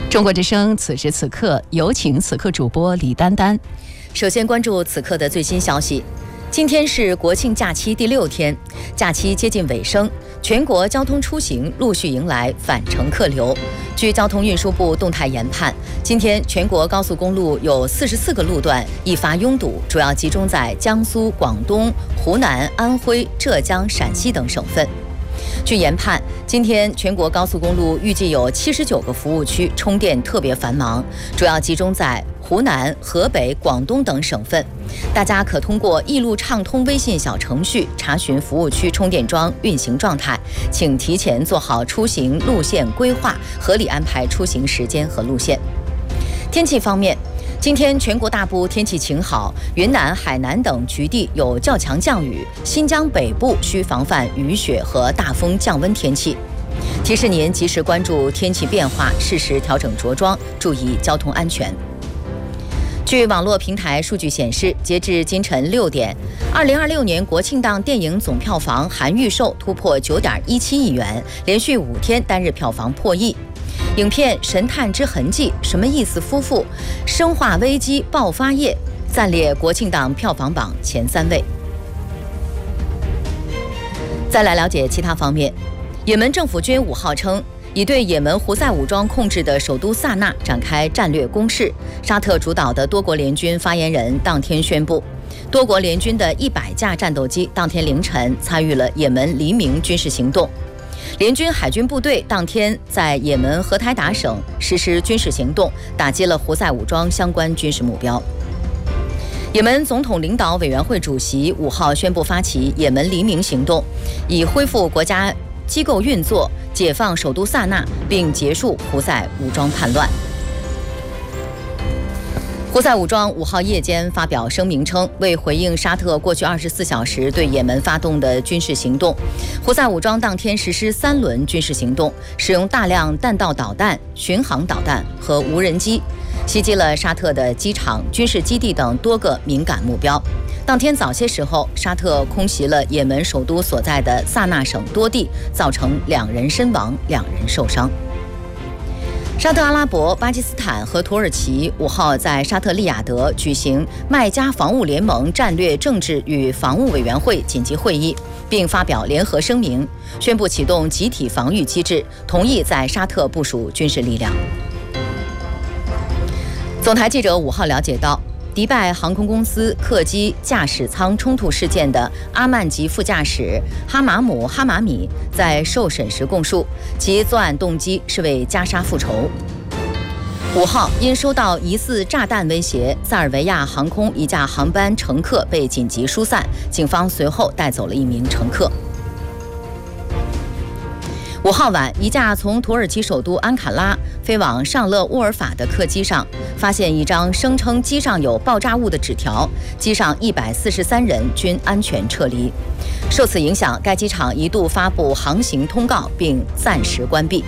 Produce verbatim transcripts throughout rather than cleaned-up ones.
中国之声此时此刻有请此刻主播李丹丹。 首先关注此刻的最新消息。今天是国庆假期第六天，假期接近尾声，全国交通出行陆续迎来返程客流。据交通运输部动态研判，今天全国高速公路有四十四个路段易发拥堵，主要集中在江苏、广东、湖南、安徽、浙江、陕西等省份。据研判，今天全国高速公路预计有七十九个服务区充电特别繁忙，主要集中在湖南、河北、广东等省份。大家可通过易路畅通微信小程序查询服务区充电桩运行状态，请提前做好出行路线规划，合理安排出行时间和路线。天气方面，今天全国大部天气晴好，云南、海南等局地有较强降雨，新疆北部需防范雨雪和大风降温天气。提示您及时关注天气变化，适时调整着装，注意交通安全。据网络平台数据显示，截至今晨六点，二零二六年国庆档电影总票房含预售突破九点一七亿元，连续五天单日票房破亿。影片《神探之痕迹》、什么意思夫妇、生化危机爆发夜暂列国庆档票房榜前三位。再来了解其他方面，也门政府军五号称，已对也门胡塞武装控制的首都萨那展开战略攻势。沙特主导的多国联军发言人当天宣布，多国联军的一百架战斗机当天凌晨参与了也门黎明军事行动。联军海军部队当天在也门荷台达省实施军事行动，打击了胡塞武装相关军事目标。也门总统领导委员会主席五号宣布发起也门黎明行动，以恢复国家机构运作，解放首都萨那，并结束胡塞武装叛乱。胡塞武装五号夜间发表声明称，为回应沙特过去二十四小时对也门发动的军事行动，胡塞武装当天实施三轮军事行动，使用大量弹道导弹、巡航导弹和无人机，袭击了沙特的机场、军事基地等多个敏感目标。当天早些时候，沙特空袭了也门首都所在的萨那省多地，造成两人身亡、两人受伤。沙特阿拉伯、巴基斯坦和土耳其五号在沙特利雅得举行麦加防务联盟战略政治与防务委员会紧急会议，并发表联合声明，宣布启动集体防御机制，同意在沙特部署军事力量。总台记者五号了解到，迪拜航空公司客机驾驶舱冲突事件的阿曼籍副驾驶哈马姆·哈马米在受审时供述，其作案动机是为加沙复仇。五号因收到疑似炸弹威胁，塞尔维亚航空一架航班乘客被紧急疏散，警方随后带走了一名乘客。五号晚，一架从土耳其首都安卡拉飞往上勒沃尔法的客机上，发现一张声称机上有爆炸物的纸条，机上一百四十三人均安全撤离。受此影响，该机场一度发布航行通告，并暂时关闭。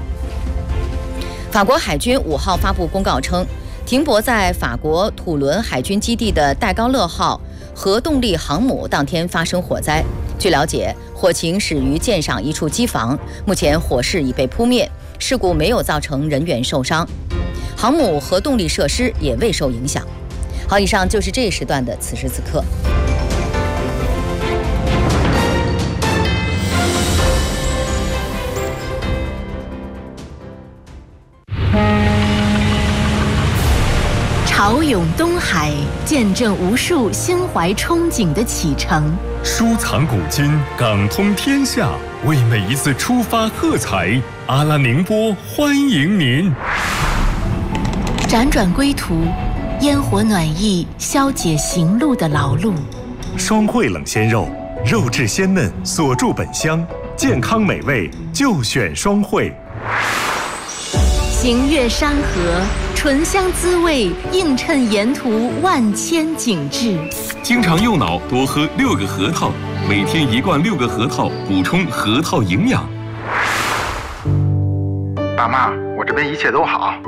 法国海军五号发布公告称，停泊在法国土伦海军基地的戴高乐号核动力航母当天发生火灾。据了解，火情始于舰上一处机房，目前火势已被扑灭，事故没有造成人员受伤，航母核动力设施也未受影响。好，以上就是这一时段的此时此刻。 潮涌东海，见证无数心怀憧憬的启程。 收藏古今，港通天下，为每一次出发喝彩。阿拉宁波欢迎您。 辗转归途，烟火暖意消解行路的劳碌。 双汇冷鲜肉，肉质鲜嫩，锁住本乡，健康美味就选双汇。 行越山河，醇香滋味映衬沿途万千景致。 经常右脑多喝六个核桃，每天一罐六个核桃，补充核桃营养。 爸妈，我这边一切都好，